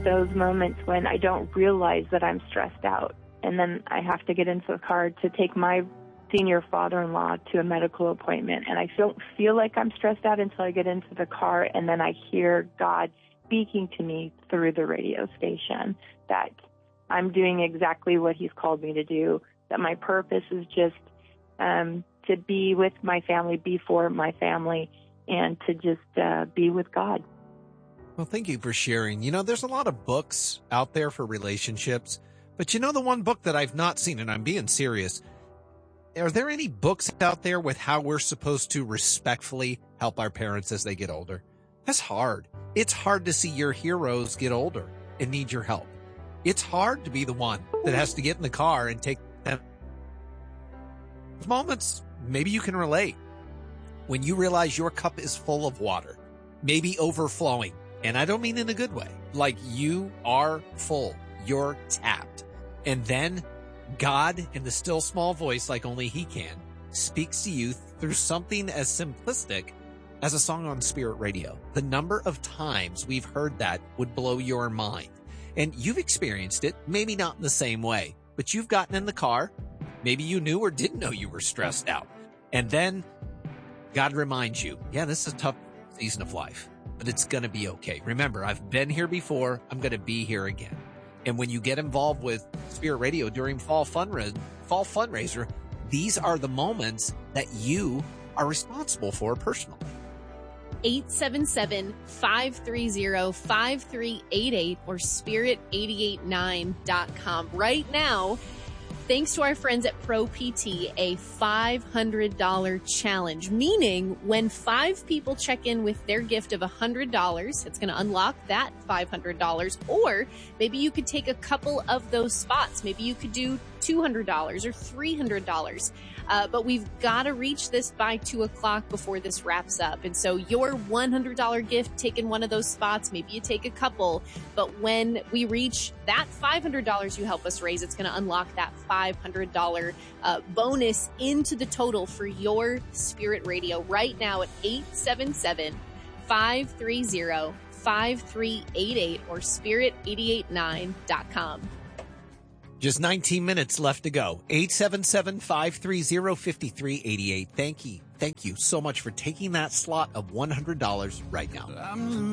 those moments when I don't realize that I'm stressed out. And then I have to get into the car to take my senior father-in-law to a medical appointment. And I don't feel like I'm stressed out until I get into the car, and then I hear God speaking to me through the radio station that I'm doing exactly what he's called me to do, that my purpose is just to be with my family, be for my family, and to just be with God. Well, thank you for sharing. You know, there's a lot of books out there for relationships, but you know the one book that I've not seen, and I'm being serious, are there any books out there with how we're supposed to respectfully help our parents as they get older? That's hard. It's hard to see your heroes get older and need your help. It's hard to be the one that has to get in the car and take them. Those moments, maybe you can relate. When you realize your cup is full of water, maybe overflowing, and I don't mean in a good way, like you are full, you're tapped. And then God, in the still small voice like only he can, speaks to you through something as simplistic as a song on Spirit Radio. The number of times we've heard that would blow your mind. And you've experienced it, maybe not in the same way, but you've gotten in the car. Maybe you knew or didn't know you were stressed out. And then God reminds you, yeah, this is a tough season of life, but it's going to be okay. Remember, I've been here before. I'm going to be here again. And when you get involved with Spirit Radio during fall fundraiser, these are the moments that you are responsible for personally. 877-530-5388 or spirit889.com. Right now, thanks to our friends at Pro PT, a $500 challenge, meaning when 5 people check in with their gift of $100, it's going to unlock that $500. Or maybe you could take a couple of those spots. Maybe you could do $200 or $300. But we've got to reach this by 2 o'clock before this wraps up. And so your $100 gift, taking one of those spots, maybe you take a couple. But when we reach that $500 you help us raise, it's going to unlock that $500 bonus into the total for your Spirit Radio right now at 877-530-5388 or spirit889.com. Just 19 minutes left to go. 877-530-5388. Thank you so much for taking that slot of $100 right now.